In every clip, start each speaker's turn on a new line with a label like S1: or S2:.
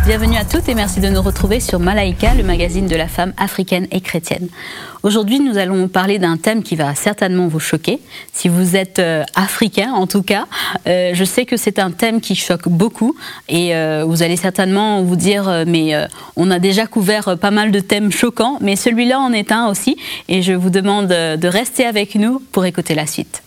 S1: Bienvenue à toutes et merci de nous retrouver sur Malaika, le magazine de la femme africaine et chrétienne. Aujourd'hui, nous allons parler d'un thème qui va certainement vous choquer. Si vous êtes africain, en tout cas, je sais que c'est un thème qui choque beaucoup et vous allez certainement vous dire mais on a déjà couvert pas mal de thèmes choquants, mais celui-là en est un aussi et je vous demande de rester avec nous pour écouter la suite.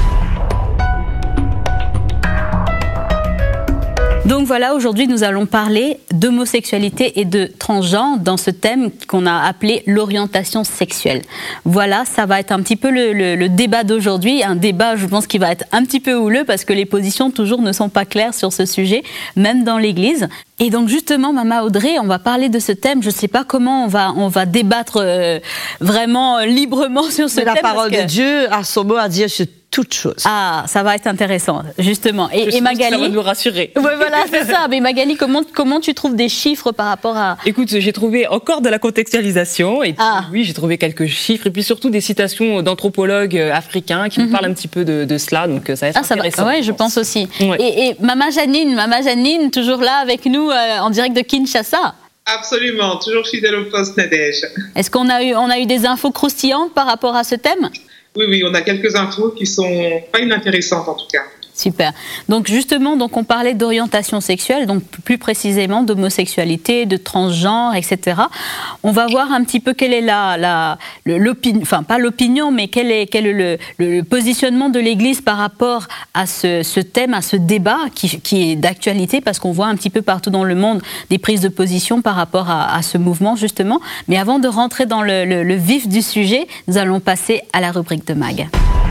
S1: Donc voilà, aujourd'hui nous allons parler d'homosexualité et de transgenre dans ce thème qu'on a appelé l'orientation sexuelle. Voilà, ça va être un petit peu le débat d'aujourd'hui, un débat je pense qui va être un petit peu houleux parce que les positions toujours ne sont pas claires sur ce sujet, même dans l'Église. Et donc justement, Mama Audrey, on va parler de ce thème, je ne sais pas comment on va débattre vraiment librement sur ce thème.
S2: La parole de Dieu a son mot à dire sur toute chose.
S1: Ah, ça va être intéressant, justement. Et Magali,
S3: ça va nous rassurer.
S1: Oui, voilà, c'est ça. Mais Magali, comment tu trouves des chiffres par rapport à...
S3: Écoute, j'ai trouvé encore de la contextualisation. Et puis, oui, j'ai trouvé quelques chiffres. Et puis surtout des citations d'anthropologues africains qui nous parlent un petit peu de cela. Donc ça va être intéressant.
S1: Oui, je pense aussi.
S3: Ouais.
S1: Et Maman Janine, toujours là avec nous en direct de Kinshasa.
S4: Absolument, toujours fidèle au poste, Nadège.
S1: Est-ce qu'on a eu des infos croustillantes par rapport à ce thème ?
S4: Oui, on a quelques infos qui sont pas inintéressantes en tout cas.
S1: Super. Donc justement, on parlait d'orientation sexuelle, donc plus précisément d'homosexualité, de transgenre, etc. On va voir un petit peu quelle est l'opinion, enfin pas l'opinion, mais quel est le positionnement de l'Église par rapport à ce thème, à ce débat qui est d'actualité, parce qu'on voit un petit peu partout dans le monde des prises de position par rapport à ce mouvement justement. Mais avant de rentrer dans le vif du sujet, nous allons passer à la rubrique de Mag.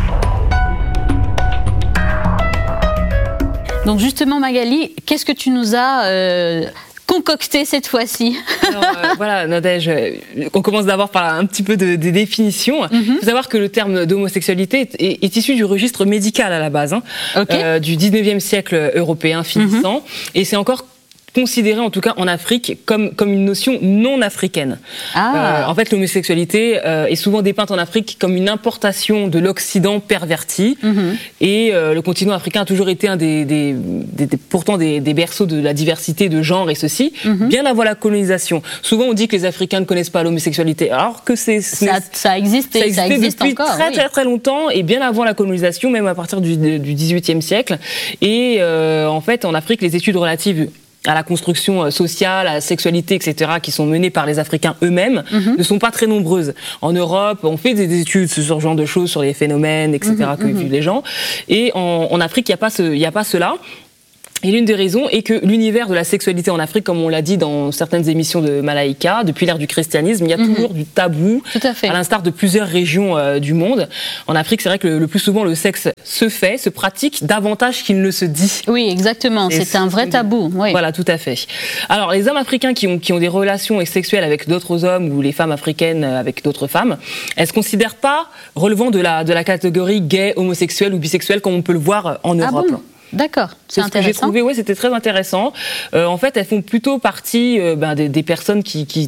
S1: Donc justement Magali, qu'est-ce que tu nous as concocté cette fois-ci ?
S3: Alors, voilà, Nadège, on commence d'abord par un petit peu de définition. Il faut savoir que le terme d'homosexualité est issu du registre médical à la base, du 19e siècle européen finissant, et c'est encore considéré en tout cas en Afrique comme une notion non africaine. En fait, l'homosexualité est souvent dépeinte en Afrique comme une importation de l'Occident perverti, et le continent africain a toujours été un pourtant des berceaux de la diversité de genre et ceci, bien avant la colonisation. Souvent on dit que les Africains ne connaissent pas l'homosexualité, alors que
S1: ça existe
S3: depuis
S1: encore,
S3: très longtemps, et bien avant la colonisation, même à partir du XVIIIe siècle. Et en fait, en Afrique, les études relatives à la construction sociale, à la sexualité, etc., qui sont menées par les Africains eux-mêmes, ne sont pas très nombreuses. En Europe, on fait des études sur ce genre de choses, sur les phénomènes, etc., que vivent les gens. Et en Afrique, il n'y a pas cela. Et l'une des raisons est que l'univers de la sexualité en Afrique, comme on l'a dit dans certaines émissions de Malaika, depuis l'ère du christianisme, il y a toujours du tabou, à l'instar de plusieurs régions du monde. En Afrique, c'est vrai que le plus souvent, le sexe se pratique davantage qu'il ne se dit.
S1: Oui, exactement. C'est un vrai tabou. Oui.
S3: Voilà, tout à fait. Alors, les hommes africains qui ont des relations sexuelles avec d'autres hommes ou les femmes africaines avec d'autres femmes, elles se considèrent pas relevant de la catégorie gay, homosexuel ou bisexuel comme on peut le voir en Europe.
S1: Bon ? D'accord, c'est intéressant.
S3: Ce que j'ai trouvé, ouais, c'était très intéressant. En fait, elles font plutôt partie des personnes qui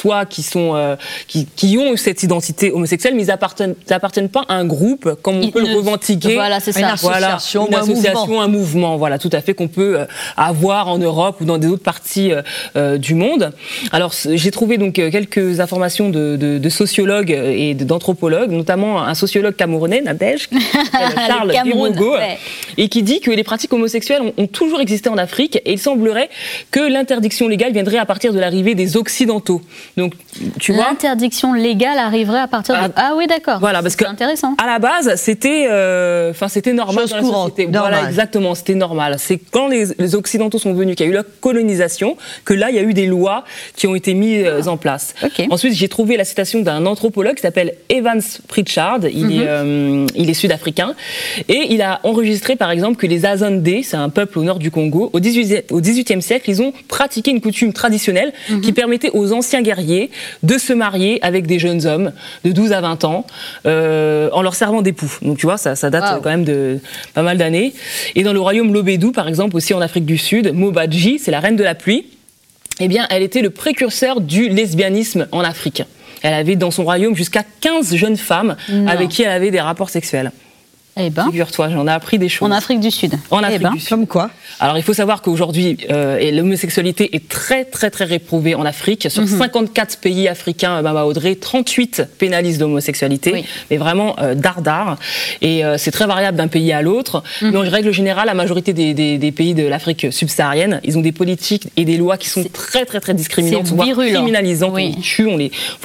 S3: ont cette identité homosexuelle, mais ils appartiennent pas à un groupe comme on peut le revendiquer.
S1: Voilà, c'est ça.
S2: Une association,
S3: un mouvement, voilà, tout à fait, qu'on peut avoir en Europe ou dans des autres parties du monde. Alors, j'ai trouvé donc quelques informations de sociologues et d'anthropologues, notamment un sociologue camerounais, Nadège, Charles Ibogo, et qui dit que les pratiques homosexuelles ont toujours existé en Afrique, et il semblerait que l'interdiction légale viendrait à partir de l'arrivée des Occidentaux. Donc, tu vois,
S1: l'interdiction légale arriverait à partir de... Ah oui, d'accord.
S3: Voilà, parce que
S1: intéressant.
S3: À la base, c'était normal.
S2: Chose courante.
S3: Voilà, exactement, c'était normal. C'est quand les Occidentaux sont venus, qu'il y a eu la colonisation, que là, il y a eu des lois qui ont été mises en place.
S1: Okay.
S3: Ensuite, j'ai trouvé la citation d'un anthropologue qui s'appelle Evans Pritchard. Il est sud-africain, et il a enregistré, par exemple, que les Azandés, c'est un peuple au nord du Congo, au XVIIIe siècle, ils ont pratiqué une coutume traditionnelle qui permettait aux anciens guerriers de se marier avec des jeunes hommes de 12 à 20 ans en leur servant d'époux. Donc tu vois, ça date quand même de pas mal d'années. Et dans le royaume Lobédou, par exemple, aussi en Afrique du Sud, Mobadji, c'est la reine de la pluie, eh bien, elle était le précurseur du lesbianisme en Afrique. Elle avait dans son royaume jusqu'à 15 jeunes femmes avec qui elle avait des rapports sexuels. Figure-toi, j'en ai appris des choses.
S1: En Afrique du Sud.
S3: En Afrique du Sud.
S2: Comme quoi?
S3: Alors, il faut savoir qu'aujourd'hui, l'homosexualité est très, très, très réprouvée en Afrique. Sur 54 pays africains, Mama Audrey, 38 pénalisent l'homosexualité, mais vraiment dardard. Et c'est très variable d'un pays à l'autre. Mais en règle générale, la majorité des pays de l'Afrique subsaharienne, ils ont des politiques et des lois qui sont très, très, très discriminantes, voire criminalisantes. On les tue, on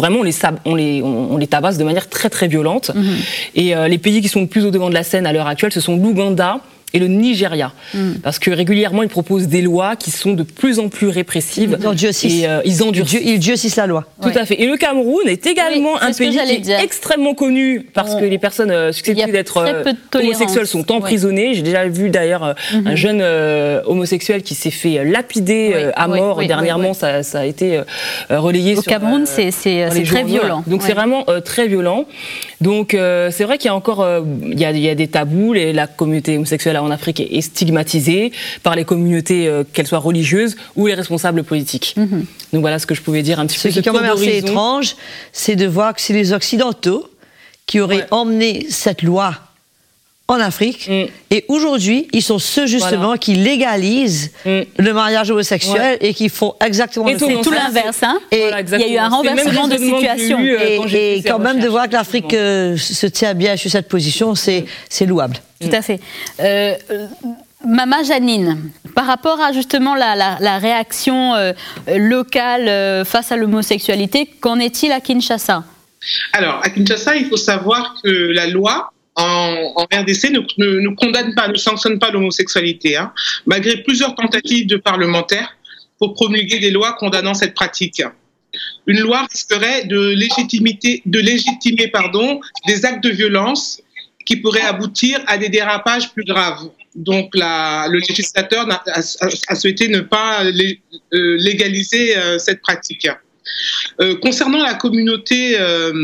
S3: les tabasse de manière très, très violente. Et les pays qui sont le plus au devant de la scène à l'heure actuelle, ce sont l'Ouganda et le Nigeria. Parce que régulièrement, ils proposent des lois qui sont de plus en plus répressives.
S2: Ils endurcissent. Ils durcissent la loi.
S3: Tout à fait. Et le Cameroun est également un pays qui est extrêmement connu parce que les personnes susceptibles d'être homosexuelles sont emprisonnées. J'ai déjà vu d'ailleurs un jeune homosexuel qui s'est fait lapider à mort. Dernièrement, ça a été relayé.
S1: Au Cameroun, c'est très violent.
S3: Donc c'est vraiment très violent. Donc c'est vrai qu'il y a encore il y a des tabous. La communauté homosexuelle en Afrique est stigmatisée par les communautés, qu'elles soient religieuses ou les responsables politiques. Donc voilà ce que je pouvais dire un petit peu.
S2: Ce qui est quand même assez étrange, c'est de voir que c'est les Occidentaux qui auraient emmené cette loi en Afrique. Et aujourd'hui, ils sont ceux justement qui légalisent le mariage homosexuel et qui font exactement
S1: c'est tout l'inverse. Il y a eu un renversement de situation.
S2: Et quand même de voir que l'Afrique se tient bien sur cette position, c'est louable.
S1: Tout à fait. Mama Janine, par rapport à justement la réaction locale face à l'homosexualité, qu'en est-il à Kinshasa?
S4: Alors, à Kinshasa, il faut savoir que la loi en RDC ne condamne pas, ne sanctionne pas l'homosexualité, malgré plusieurs tentatives de parlementaires pour promulguer des lois condamnant cette pratique. Une loi risquerait de légitimer des actes de violence qui pourraient aboutir à des dérapages plus graves. Donc le législateur a souhaité ne pas légaliser cette pratique. Concernant la communauté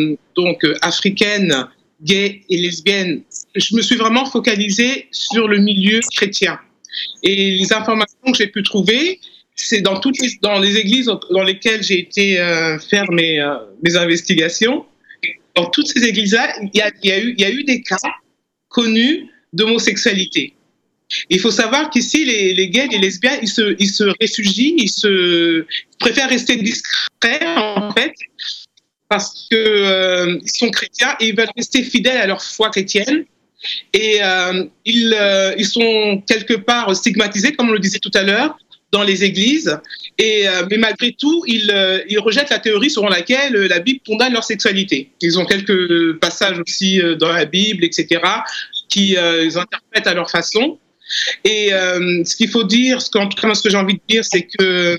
S4: africaine, gay et lesbienne, je me suis vraiment focalisée sur le milieu chrétien. Et les informations que j'ai pu trouver, c'est dans les églises dans lesquelles j'ai été faire mes investigations. Dans toutes ces églises-là, il y a eu des cas connus d'homosexualité. Il faut savoir qu'ici, les gays, les lesbiennes, ils se réfugient, ils préfèrent rester discrets, en fait, parce qu'ils sont chrétiens et ils veulent rester fidèles à leur foi chrétienne. Et ils sont quelque part stigmatisés, comme on le disait tout à l'heure, dans les églises. Mais malgré tout, ils rejettent la théorie selon laquelle la Bible condamne leur sexualité. Ils ont quelques passages aussi dans la Bible, etc., qu'ils interprètent à leur façon. Et ce qu'il faut dire, en tout cas, ce que j'ai envie de dire, c'est que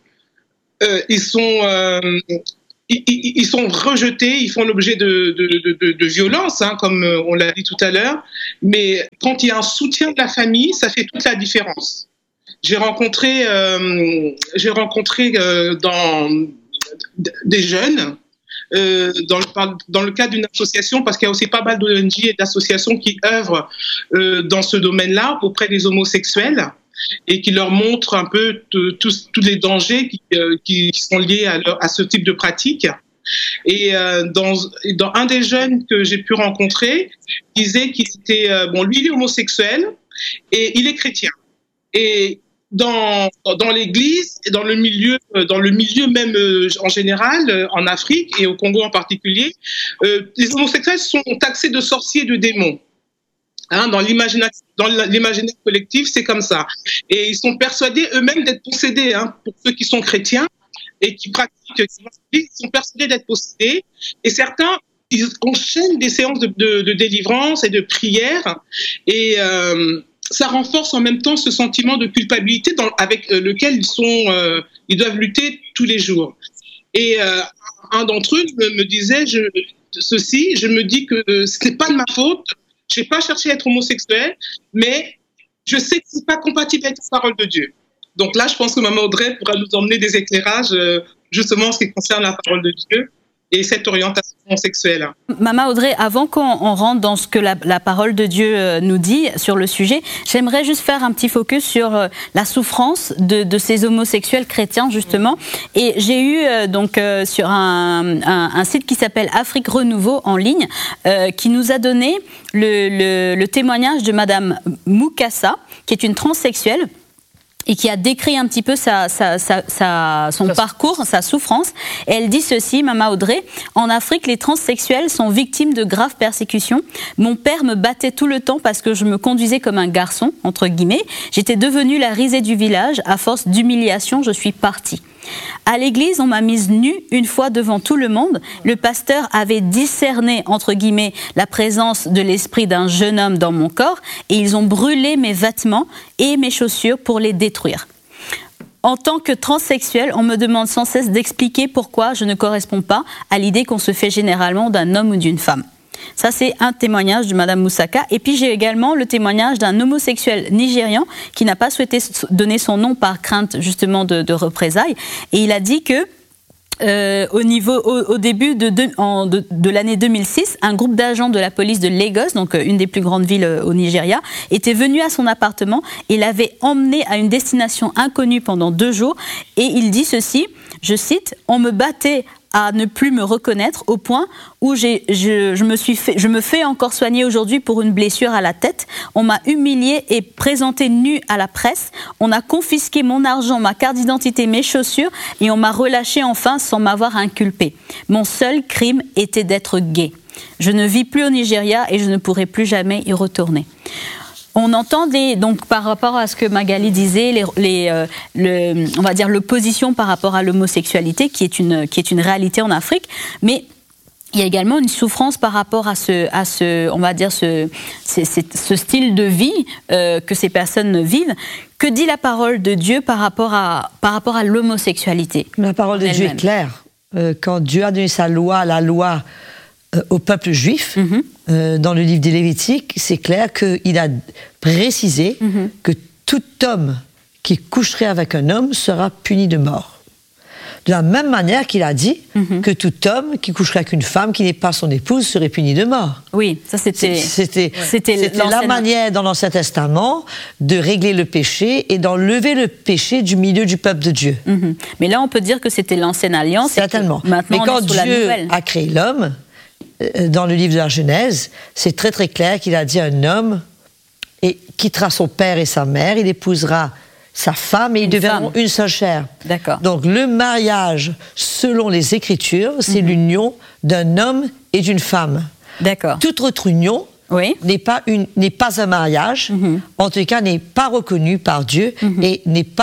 S4: ils sont rejetés, ils font l'objet de violences, comme on l'a dit tout à l'heure. Mais quand il y a un soutien de la famille, ça fait toute la différence. J'ai rencontré des jeunes dans le cadre d'une association, parce qu'il y a aussi pas mal d'ONG et d'associations qui œuvrent dans ce domaine-là auprès des homosexuels et qui leur montrent un peu tous les dangers qui sont liés à ce type de pratique. Et dans un des jeunes que j'ai pu rencontrer, il disait qu'il était lui il est homosexuel et il est chrétien. Et dans l'église et dans le milieu même en général en Afrique et au Congo en particulier, les homosexuels sont taxés de sorciers, de démons. Dans l'imaginaire collectif, c'est comme ça. Et ils sont persuadés eux-mêmes d'être possédés. Pour ceux qui sont chrétiens et qui pratiquent, ils sont persuadés d'être possédés. Et certains, ils enchaînent des séances de délivrance et de prière. Et ça renforce en même temps ce sentiment de culpabilité avec lequel ils doivent lutter tous les jours. Et un d'entre eux me disait je me dis que ce n'est pas de ma faute, je n'ai pas cherché à être homosexuel, mais je sais que ce n'est pas compatible avec la parole de Dieu. Donc là, je pense que Maman Audrey pourra nous emmener des éclairages justement en ce qui concerne la parole de Dieu. et cette orientation sexuelle.
S1: Maman Audrey, avant qu'on rentre dans ce que la parole de Dieu nous dit sur le sujet, j'aimerais juste faire un petit focus sur la souffrance de ces homosexuels chrétiens, justement. Et j'ai eu sur un site qui s'appelle Afrique Renouveau en ligne, qui nous a donné le témoignage de Madame Mukasa, qui est une transsexuelle, et qui a décrit un petit peu son parcours, sa souffrance. Et elle dit ceci, Maman Audrey: en Afrique, les transsexuels sont victimes de graves persécutions. Mon père me battait tout le temps parce que je me conduisais comme un garçon, entre guillemets. J'étais devenue la risée du village. À force d'humiliation, je suis partie. À l'église, on m'a mise nue une fois devant tout le monde. Le pasteur avait discerné, entre guillemets, la présence de l'esprit d'un jeune homme dans mon corps, et ils ont brûlé mes vêtements et mes chaussures pour les détruire. En tant que transsexuelle, on me demande sans cesse d'expliquer pourquoi je ne corresponds pas à l'idée qu'on se fait généralement d'un homme ou d'une femme. Ça, c'est un témoignage de Madame Moussaka. Et puis, j'ai également le témoignage d'un homosexuel nigérian qui n'a pas souhaité donner son nom par crainte, justement, de représailles. Et il a dit que, au début de l'année 2006, un groupe d'agents de la police de Lagos, donc une des plus grandes villes au Nigeria, était venu à son appartement et l'avait emmené à une destination inconnue pendant 2 jours. Et il dit ceci, je cite: « On me battait à ne plus me reconnaître au point où je me fais encore soigner aujourd'hui pour une blessure à la tête. On m'a humiliée et présentée nue à la presse. On a confisqué mon argent, ma carte d'identité, mes chaussures et on m'a relâchée enfin sans m'avoir inculpée. Mon seul crime était d'être gay. Je ne vis plus au Nigeria et je ne pourrai plus jamais y retourner. » On entend donc par rapport à ce que Magali disait, on va dire l'opposition par rapport à l'homosexualité qui est une réalité en Afrique, mais il y a également une souffrance par rapport à ce on va dire ce style de vie que ces personnes vivent. Que dit la parole de Dieu par rapport à l'homosexualité?
S2: La parole de Dieu est claire. Quand Dieu a donné sa loi, la loi au peuple juif, dans le livre des Lévitiques, c'est clair qu'il a précisé que tout homme qui coucherait avec un homme sera puni de mort. De la même manière qu'il a dit que tout homme qui coucherait avec une femme qui n'est pas son épouse serait puni de mort.
S1: Oui, ça c'était
S2: la manière dans l'Ancien Testament de régler le péché et d'enlever le péché du milieu du peuple de Dieu.
S1: Mais là, on peut dire que c'était l'Ancienne Alliance.
S2: Certainement. Mais quand Dieu a créé l'homme, dans le livre de la Genèse, c'est très très clair qu'il a dit à un homme, et quittera son père et sa mère, il épousera sa femme et ils deviendront une seule chair. D'accord. Donc le mariage, selon les Écritures, c'est l'union d'un homme et d'une femme. D'accord. Toute autre union n'est pas un mariage, en tout cas n'est pas reconnue par Dieu et n'est pas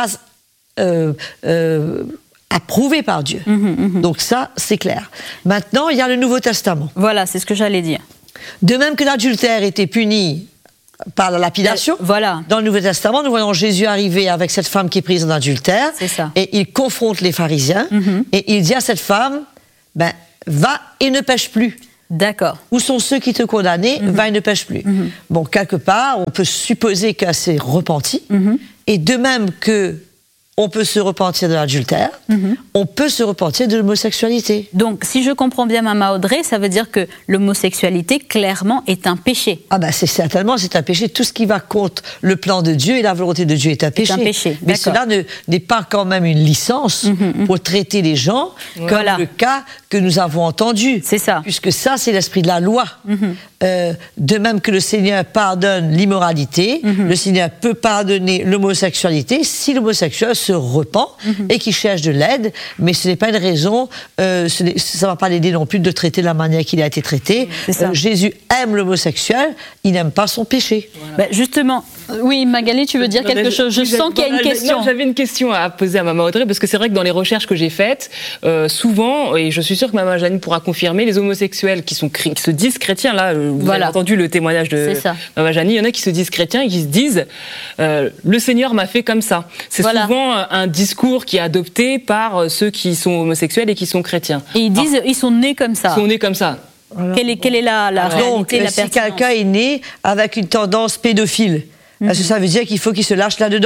S2: approuvé par Dieu. Donc ça, c'est clair. Maintenant, il y a le Nouveau Testament.
S1: Voilà, c'est ce que j'allais dire.
S2: De même que l'adultère était puni par la lapidation, dans le Nouveau Testament, nous voyons Jésus arriver avec cette femme qui est prise en adultère, et il confronte les pharisiens, et il dit à cette femme, va et ne pêche plus.
S1: D'accord.
S2: Où sont ceux qui te condamnaient, va et ne pêche plus. Bon, quelque part, on peut supposer qu'elle s'est repentie, et de même que on peut se repentir de l'adultère, on peut se repentir de l'homosexualité.
S1: Donc, si je comprends bien Maman Audrey, ça veut dire que l'homosexualité, clairement, est un péché.
S2: Ah ben, c'est un péché. Tout ce qui va contre le plan de Dieu et la volonté de Dieu est un péché. Mais cela n'est pas quand même une licence pour traiter les gens comme le cas que nous avons entendu.
S1: C'est ça.
S2: Puisque ça, c'est l'esprit de la loi. De même que le Seigneur pardonne l'immoralité, le Seigneur peut pardonner l'homosexualité si l'homosexuel se repent et qui cherche de l'aide, mais ce n'est pas une raison, ça ne va pas l'aider non plus de traiter de la manière qu'il a été traité. Jésus aime l'homosexuel, il n'aime pas son péché.
S1: Voilà. Justement, oui, Magali, tu veux dire quelque chose? Je sens qu'il y a une question.
S3: J'avais une question à poser à Maman Audrey, parce que c'est vrai que dans les recherches que j'ai faites, souvent, et je suis sûre que Maman Jeanne pourra confirmer, les homosexuels qui se disent chrétiens, là, vous avez entendu le témoignage de Maman Jeanne, il y en a qui se disent chrétiens et qui se disent le Seigneur m'a fait comme ça. C'est souvent un discours qui est adopté par ceux qui sont homosexuels et qui sont chrétiens.
S1: Et ils disent ils sont nés comme ça.
S3: Ils sont nés comme ça.
S1: Voilà. Quelle est la réalité, la
S2: si quelqu'un est né avec une tendance pédophile, est-ce que ça veut dire qu'il faut qu'il se lâche là-dedans?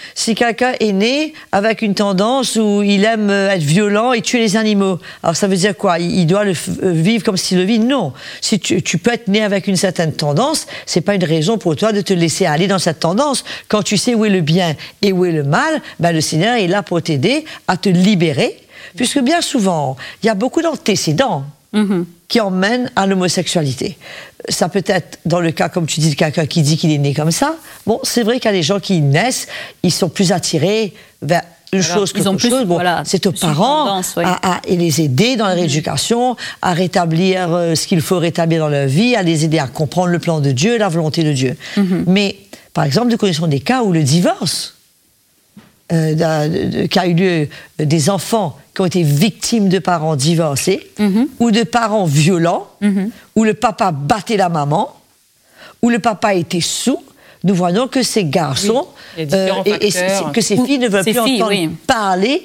S2: Si quelqu'un est né avec une tendance où il aime être violent et tuer les animaux, alors ça veut dire quoi? Il doit vivre comme s'il le vit? Non. Si tu peux être né avec une certaine tendance, c'est pas une raison pour toi de te laisser aller dans cette tendance. Quand tu sais où est le bien et où est le mal, ben le Seigneur est là pour t'aider à te libérer, puisque bien souvent, il y a beaucoup d'antécédents qui emmènent à l'homosexualité. Ça peut être, dans le cas, comme tu dis, de quelqu'un qui dit qu'il est né comme ça. Bon, c'est vrai qu'il y a des gens qui naissent, ils sont plus attirés vers une chose que autre chose. Bon, c'est aux parents à les aider dans leur éducation, à rétablir ce qu'il faut rétablir dans leur vie, à les aider à comprendre le plan de Dieu, la volonté de Dieu. Mais, par exemple, nous connaissons des cas où le divorce, qu'a eu lieu des enfants qui ont été victimes de parents divorcés, ou de parents violents, où le papa battait la maman, où le papa était sourd. Nous voyons que ces garçons et que ces filles ne veulent plus entendre parler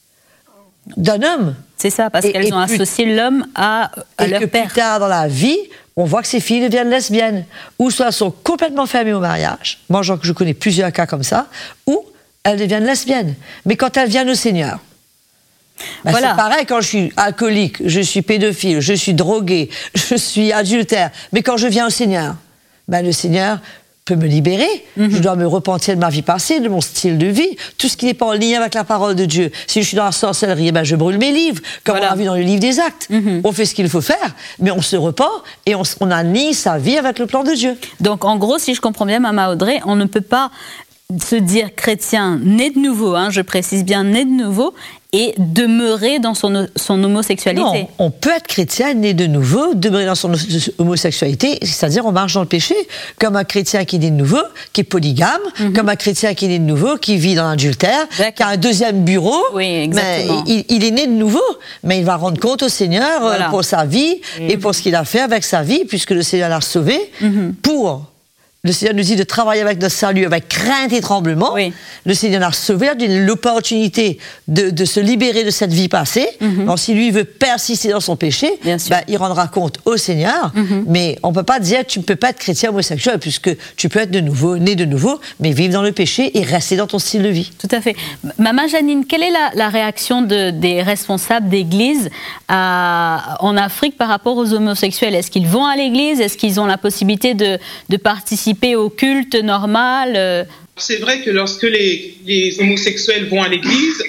S2: d'un homme.
S1: C'est ça, parce qu'elles ont associé l'homme à leur père. Plus
S2: tard dans la vie, on voit que ces filles deviennent lesbiennes, ou soit elles sont complètement fermées au mariage. Moi, je connais plusieurs cas comme ça, ou elles deviennent lesbiennes. Mais quand elles viennent au Seigneur, c'est pareil, quand je suis alcoolique, je suis pédophile, je suis drogué, je suis adultère, mais quand je viens au Seigneur, le Seigneur peut me libérer. Je dois me repentir de ma vie passée, de mon style de vie, tout ce qui n'est pas en lien avec la parole de Dieu. Si je suis dans la sorcellerie, je brûle mes livres, comme on a vu dans le livre des Actes. On fait ce qu'il faut faire, mais on se repent et on aligne sa vie avec le plan de Dieu.
S1: Donc en gros, si je comprends bien, Mama Audrey, on ne peut pas se dire chrétien né de nouveau, je précise bien né de nouveau, et demeurer dans son homosexualité.
S2: Non, on peut être chrétien né de nouveau, demeurer dans son homosexualité, c'est-à-dire on marche dans le péché, comme un chrétien qui est né de nouveau, qui est polygame, comme un chrétien qui est né de nouveau, qui vit dans l'adultère, qui a un deuxième bureau.
S1: Oui, exactement.
S2: Mais il est né de nouveau, mais il va rendre compte au Seigneur pour sa vie et pour ce qu'il a fait avec sa vie, puisque le Seigneur l'a sauvé pour... Le Seigneur nous dit de travailler avec notre salut, avec crainte et tremblement. Le Seigneur l'a sauvé, il a donné l'opportunité de se libérer de cette vie passée. Donc, si lui veut persister dans son péché, il rendra compte au Seigneur. Mais on ne peut pas dire tu ne peux pas être chrétien homosexuel, puisque tu peux être né de nouveau, mais vivre dans le péché et rester dans ton style de vie.
S1: Tout à fait. Maman Janine, quelle est la réaction des responsables d'église en Afrique par rapport aux homosexuels? Est-ce qu'ils vont à l'église? Est-ce qu'ils ont la possibilité de participer au culte normal?
S4: C'est vrai que lorsque les homosexuels vont à l'église,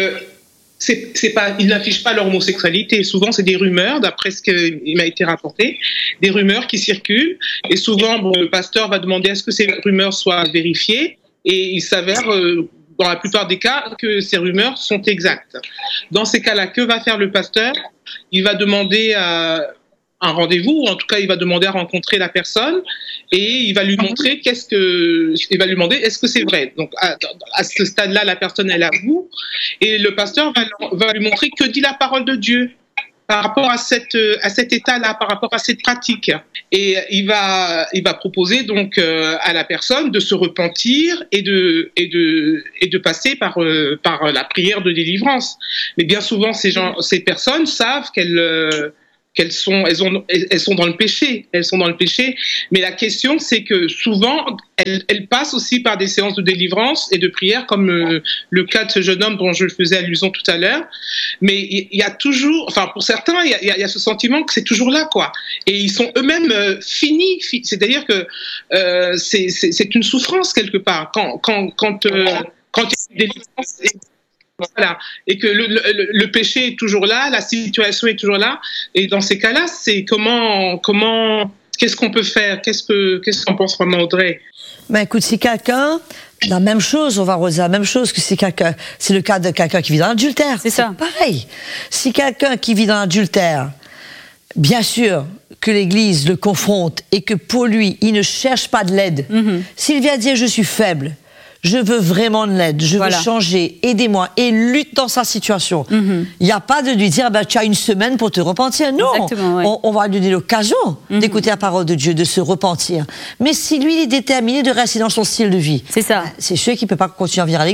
S4: ils n'affichent pas leur homosexualité. Souvent, c'est des rumeurs, d'après ce qui m'a été rapporté, des rumeurs qui circulent. Et souvent, le pasteur va demander à ce que ces rumeurs soient vérifiées. Et il s'avère, dans la plupart des cas, que ces rumeurs sont exactes. Dans ces cas-là, que va faire le pasteur? Il va demander un rendez-vous, ou en tout cas il va demander à rencontrer la personne et il va lui montrer il va lui demander est-ce que c'est vrai. Donc à ce stade-là, la personne elle avoue et le pasteur va lui montrer que dit la parole de Dieu par rapport à cet état-là, par rapport à cette pratique. Et il va proposer donc à la personne de se repentir et de passer par la prière de délivrance. Mais bien souvent ces personnes savent elles sont dans le péché. Elles sont dans le péché. Mais la question, c'est que souvent, elles passent aussi par des séances de délivrance et de prière, comme le cas de ce jeune homme dont je faisais allusion tout à l'heure. Mais il y a toujours, pour certains, il y a ce sentiment que c'est toujours là, quoi. Et ils sont eux-mêmes finis. C'est-à-dire que c'est une souffrance quelque part quand il y a une délivrance. Voilà, et que le péché est toujours là, la situation est toujours là, et dans ces cas-là, c'est qu'est-ce qu'on peut faire? Qu'est-ce qu'en pense Maman Audrey?
S2: Écoute, si quelqu'un, la même chose, on va redire la même chose que c'est le cas de quelqu'un qui vit dans l'adultère.
S1: C'est ça.
S2: Pareil. Si quelqu'un qui vit dans l'adultère, bien sûr que l'Église le confronte et que pour lui, il ne cherche pas de l'aide. S'il vient dire je suis faible, je veux vraiment de l'aide, je veux changer, aidez-moi, et lutte dans sa situation. Il n'y a pas de lui dire, tu as une semaine pour te repentir. Non, on va lui donner l'occasion d'écouter la parole de Dieu, de se repentir. Mais si lui, il est déterminé de rester dans son style de vie,
S1: c'est ça.
S2: C'est sûr qu'il ne peut pas continuer à venir à l'église.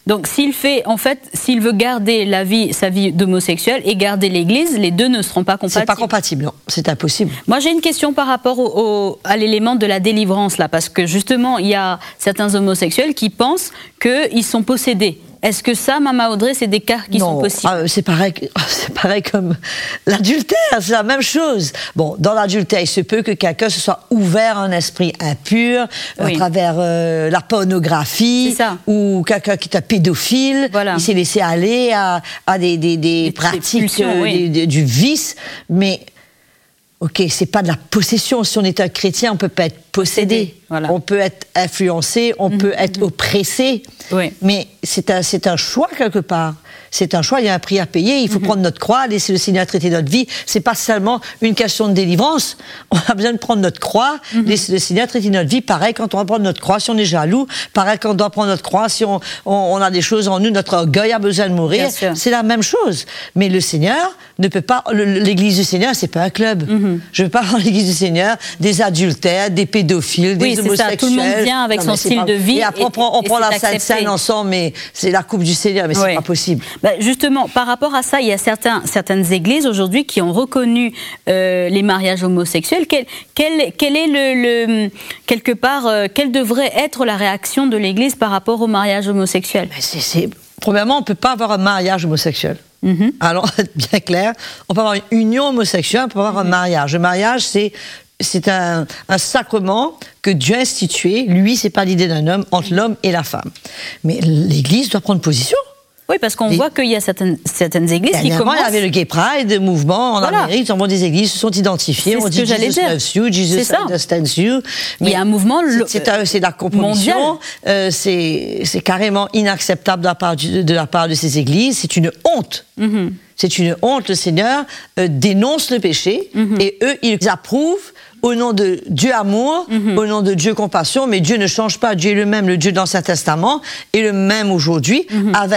S1: Donc s'il veut garder sa vie d'homosexuel et garder l'Église, les deux ne seront pas compatibles.
S2: C'est pas compatible, non, c'est impossible.
S1: Moi j'ai une question par rapport à l'élément de la délivrance là, parce que justement il y a certains homosexuels qui pensent qu'ils sont possédés. Est-ce que ça, Mama Audrey, c'est des cas qui sont possibles?
S2: C'est pareil comme l'adultère, c'est la même chose. Bon, dans l'adultère, il se peut que quelqu'un se soit ouvert à un esprit impur à travers la pornographie, ou quelqu'un qui est un pédophile, il s'est laissé aller à des pratiques du vice, mais... Ok, c'est pas de la possession. Si on est un chrétien, on peut pas être possédé. Voilà. On peut être influencé, on peut être oppressé. Oui. Mais c'est un choix quelque part. C'est un choix, il y a un prix à payer. Il faut prendre notre croix, laisser le Seigneur traiter notre vie. C'est pas seulement une question de délivrance. On a besoin de prendre notre croix, laisser le Seigneur traiter notre vie. Pareil quand on va prendre notre croix, si on est jaloux. Pareil quand on doit prendre notre croix, si on a des choses en nous, notre orgueil a besoin de mourir. C'est la même chose. Mais le Seigneur ne peut pas... L'Église du Seigneur, c'est pas un club. Je veux pas avoir l'Église du Seigneur des adultères, des pédophiles, des homosexuels.
S1: Ça. Tout le monde vient avec son style de vie.
S2: Et après, on prend la Sainte Seine ensemble, mais c'est la coupe du Seigneur, mais c'est pas possible.
S1: Justement, par rapport à ça, il y a certaines églises aujourd'hui qui ont reconnu les mariages homosexuels. Quelle est quelque part, quelle devrait être la réaction de l'Église par rapport au mariage homosexuel?
S2: Premièrement, on ne peut pas avoir un mariage homosexuel. Alors, bien clair, on peut avoir une union homosexuelle, on peut avoir un mariage. Le mariage, c'est un sacrement que Dieu a institué. Lui, c'est pas l'idée d'un homme, entre l'homme et la femme. Mais l'Église doit prendre position.
S1: Oui, parce qu'on voit qu'il y a certaines églises qui commencent...
S2: Il y avait le Gay Pride, le mouvement en Amérique, des églises se sont identifiées, on dit Jesus loves you, Jesus understands you.
S1: Mais il y a un mouvement
S2: c'est la compromission, c'est carrément inacceptable de la part de ces églises, c'est une honte. C'est une honte, le Seigneur dénonce le péché, et eux, ils approuvent au nom de Dieu amour, au nom de Dieu compassion, mais Dieu ne change pas. Dieu est le même, le Dieu de l'Ancien Testament, est le même aujourd'hui,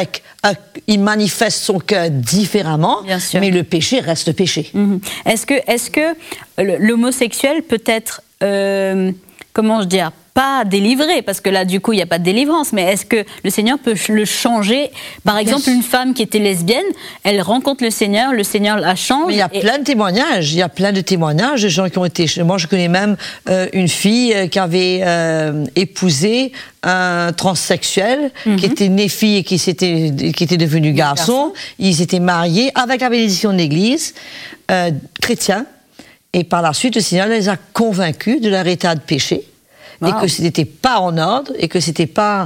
S2: il manifeste son cœur différemment, mais le péché reste péché.
S1: Est-ce que l'homosexuel peut être, comment je dis, pas délivré, parce que là, du coup, il n'y a pas de délivrance, mais est-ce que le Seigneur peut le changer? Par exemple, une femme qui était lesbienne, elle rencontre le Seigneur la change.
S2: Mais il y a plein de témoignages, de gens qui ont été... Moi, je connais même une fille qui avait épousé un transsexuel, qui était né fille et qui était devenu garçon. Ils étaient mariés avec la bénédiction de l'Église, chrétien, et par la suite, le Seigneur les a convaincus de leur état de péché. Et que ce n'était pas en ordre, et que ce n'était pas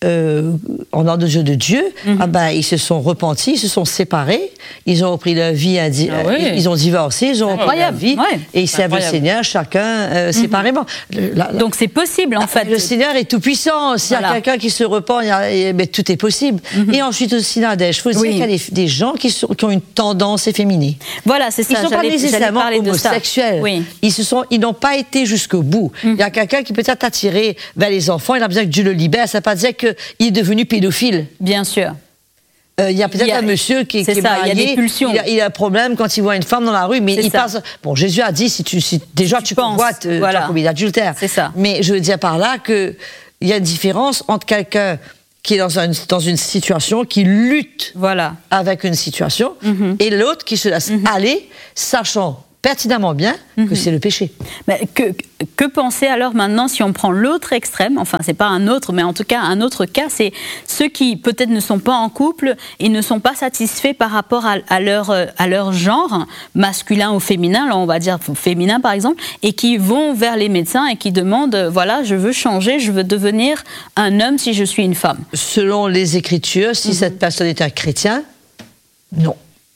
S2: en ordre de Dieu, ils se sont repentis, ils se sont séparés, ils ont repris leur vie, ils ont divorcé, ils ont repris leur vie, et ils servent le Seigneur, chacun séparément.
S1: Donc c'est possible, en fait.
S2: Le Seigneur est tout-puissant. S'il y a quelqu'un qui se repent, tout est possible. Et ensuite aussi, Nadège, il faut dire qu'il y a des gens qui ont une tendance efféminée.
S1: Voilà, c'est ça.
S2: Ils ne sont pas nécessairement homosexuels. Ils n'ont pas été jusqu'au bout. Il y a quelqu'un qui peut être attiré vers les enfants, il a besoin que Dieu le libère, ça ne veut pas dire qu'il est devenu pédophile.
S1: Bien sûr.
S2: Il y a peut-être un monsieur qui est marié,
S1: il y a des pulsions.
S2: Il a un problème quand il voit une femme dans la rue, mais il passe... Bon, Jésus a dit, si tu convoites, tu as commis l'adultère.
S1: C'est ça.
S2: Mais je veux dire par là qu'il y a une différence entre quelqu'un qui est dans une situation, qui lutte avec une situation, et l'autre qui se laisse aller, sachant pertinemment bien que c'est le péché.
S1: Mais que penser alors maintenant si on prend l'autre extrême, enfin c'est pas un autre, mais en tout cas un autre cas, c'est ceux qui peut-être ne sont pas en couple et ne sont pas satisfaits par rapport à leur genre, masculin ou féminin, là on va dire féminin par exemple, et qui vont vers les médecins et qui demandent, voilà, je veux changer, je veux devenir un homme si je suis une femme.
S2: Selon les Écritures, si cette personne est un chrétien, non.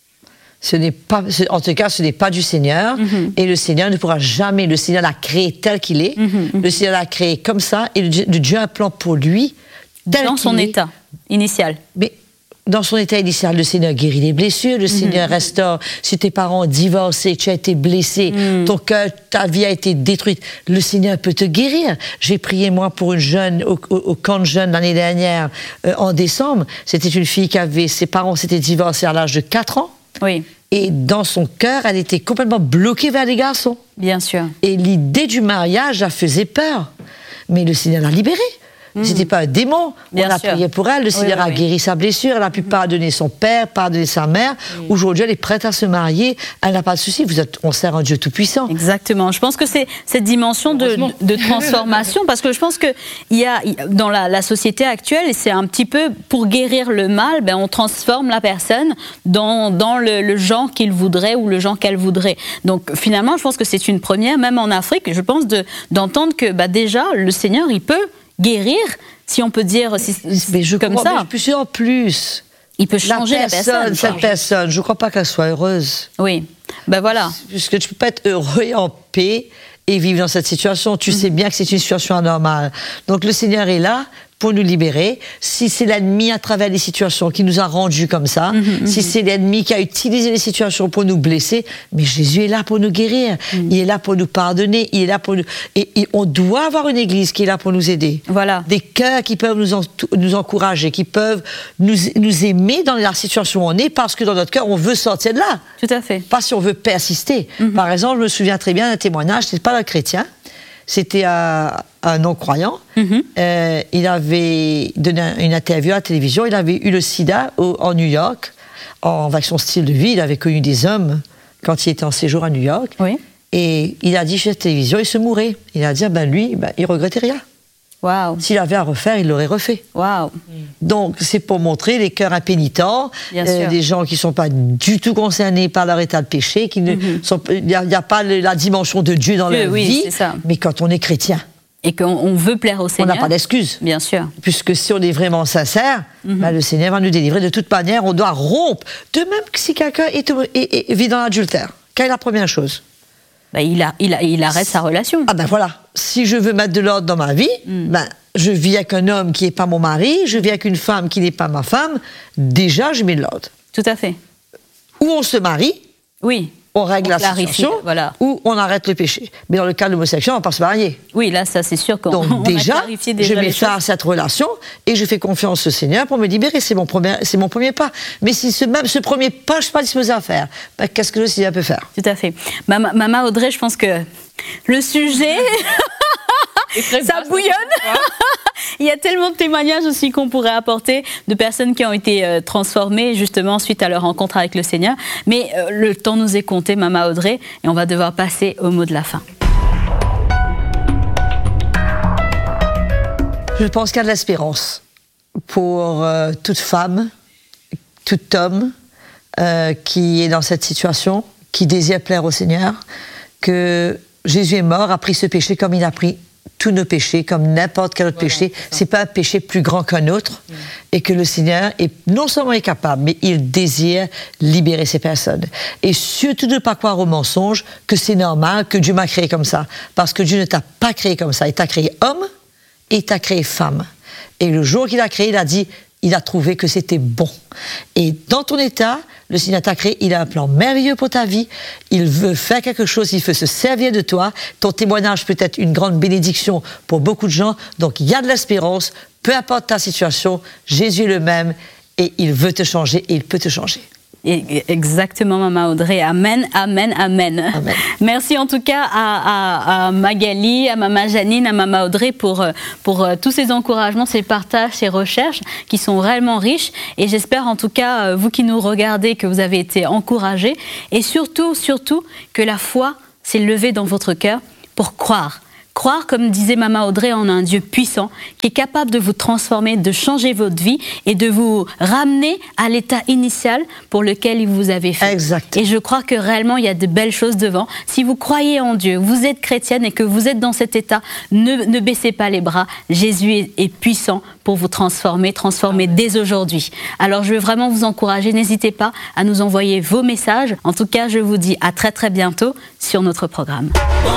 S2: En tout cas, ce n'est pas du Seigneur, et le Seigneur ne pourra jamais, le Seigneur l'a créé tel qu'il est, le Seigneur l'a créé comme ça, et Dieu a un plan pour lui,
S1: dans son état initial.
S2: Mais dans son état initial, le Seigneur guérit les blessures, le Seigneur restaure. Si tes parents ont divorcé, tu as été blessé, ton cœur, ta vie a été détruite, le Seigneur peut te guérir. J'ai prié, moi, pour une jeune, au camp de jeunes l'année dernière, en décembre. C'était une fille ses parents s'étaient divorcés à l'âge de 4 ans.
S1: Oui.
S2: Et dans son cœur, elle était complètement bloquée vers les garçons.
S1: Bien sûr.
S2: Et l'idée du mariage, elle faisait peur. Mais le Seigneur l'a libérée. C'était pas un démon.
S1: Bien
S2: on a
S1: sûr.
S2: prié pour elle. Le Seigneur a guéri sa blessure. Elle a pu pardonner son père, pardonner sa mère. Aujourd'hui, elle est prête à se marier. Elle n'a pas de souci. On sert un Dieu tout-puissant.
S1: Exactement. Je pense que c'est cette dimension de transformation, parce que je pense que il y a dans la société actuelle, et c'est un petit peu pour guérir le mal, on transforme la personne dans le genre qu'il voudrait ou le genre qu'elle voudrait. Donc finalement, je pense que c'est une première, même en Afrique, je pense d'entendre que déjà le Seigneur, il peut guérir, si on peut dire
S2: mais je
S1: comme
S2: crois,
S1: ça.
S2: Mais plus en plus.
S1: Il peut changer la personne.
S2: Cette personne, je ne crois pas qu'elle soit heureuse.
S1: Oui, voilà.
S2: Puisque tu ne peux pas être heureux et en paix et vivre dans cette situation. Tu sais bien que c'est une situation anormale. Donc le Seigneur est là pour nous libérer. Si c'est l'ennemi à travers les situations qui nous a rendus comme ça, si c'est l'ennemi qui a utilisé les situations pour nous blesser, mais Jésus est là pour nous guérir. Il est là pour nous pardonner. Il est là pour nous... Et on doit avoir une église qui est là pour nous aider.
S1: Voilà.
S2: Des cœurs qui peuvent nous encourager, qui peuvent nous aimer dans la situation où on est, parce que dans notre cœur, on veut sortir de là.
S1: Tout à fait.
S2: Pas si on veut persister. Par exemple, je me souviens très bien d'un témoignage, c'était pas un chrétien, c'était un non-croyant. Il avait donné une interview à la télévision, il avait eu le sida en New York, avec son style de vie, il avait connu des hommes quand il était en séjour à New York.
S1: Oui.
S2: Et il a dit chez la télévision, il se mourait. Il a dit, lui, il regrettait rien.
S1: Waouh.
S2: S'il avait à refaire, il l'aurait refait.
S1: Waouh.
S2: Donc, c'est pour montrer les cœurs impénitents, des gens qui ne sont pas du tout concernés par leur état de péché, qui ne sont, il n'y a pas la dimension de Dieu dans leur vie,
S1: c'est ça.
S2: mais quand on est chrétien,
S1: et qu'on veut plaire au Seigneur,
S2: on n'a pas d'excuse.
S1: Bien sûr.
S2: Puisque si on est vraiment sincère, le Seigneur va nous délivrer. De toute manière, on doit rompre. De même que si quelqu'un vit dans l'adultère, quelle est la première chose?
S1: Il arrête sa relation.
S2: Voilà. Si je veux mettre de l'ordre dans ma vie, je vis avec un homme qui n'est pas mon mari, je vis avec une femme qui n'est pas ma femme, déjà je mets de l'ordre.
S1: Tout à fait.
S2: Ou on se marie, on règle la situation, ou on arrête le péché. Mais dans le cas de l'homosexuel, on ne va pas se marier.
S1: Oui, là, ça c'est sûr qu'on
S2: Donc déjà,
S1: a clarifié déjà
S2: je mets fin à cette relation et je fais confiance au Seigneur pour me libérer. C'est mon premier pas. Mais si ce premier pas, je ne suis pas disposée à faire, qu'est-ce que le Seigneur peut faire?
S1: Tout à fait. Maman Audrey, je pense que le sujet... ça bouillonne. Il y a tellement de témoignages aussi qu'on pourrait apporter de personnes qui ont été transformées justement suite à leur rencontre avec le Seigneur. Mais le temps nous est compté, Maman Audrey, et on va devoir passer au mot de la fin.
S2: Je pense qu'il y a de l'espérance pour toute femme, tout homme qui est dans cette situation, qui désire plaire au Seigneur, que Jésus est mort, a pris ce péché comme il a pris tous nos péchés, comme n'importe quel autre péché. C'est pas un péché plus grand qu'un autre, et que le Seigneur est non seulement capable, mais il désire libérer ces personnes. Et surtout de ne pas croire au mensonge que c'est normal, que Dieu m'a créé comme ça, parce que Dieu ne t'a pas créé comme ça. Il t'a créé homme et il t'a créé femme. Et le jour qu'il a créé, il a dit, il a trouvé que c'était bon. Et dans ton état, le Seigneur t'a créé, il a un plan merveilleux pour ta vie, il veut faire quelque chose, il veut se servir de toi, ton témoignage peut être une grande bénédiction pour beaucoup de gens, donc il y a de l'espérance, peu importe ta situation, Jésus est le même, et il veut te changer, et il peut te changer.
S1: Exactement, Maman Audrey. Amen, amen, amen.
S2: Amen.
S1: Merci en tout cas à Magali, à Maman Janine, à Maman Audrey pour tous ces encouragements, ces partages, ces recherches qui sont réellement riches. Et j'espère en tout cas, vous qui nous regardez, que vous avez été encouragés. Et surtout, que la foi s'est levée dans votre cœur pour croire. Croire, comme disait Maman Audrey, en un Dieu puissant qui est capable de vous transformer, de changer votre vie et de vous ramener à l'état initial pour lequel il vous avait fait.
S2: Exact.
S1: Et je crois que réellement, il y a de belles choses devant. Si vous croyez en Dieu, vous êtes chrétienne et que vous êtes dans cet état, ne baissez pas les bras. Jésus est puissant pour vous transformer dès aujourd'hui. Alors, je veux vraiment vous encourager. N'hésitez pas à nous envoyer vos messages. En tout cas, je vous dis à très très bientôt sur notre programme.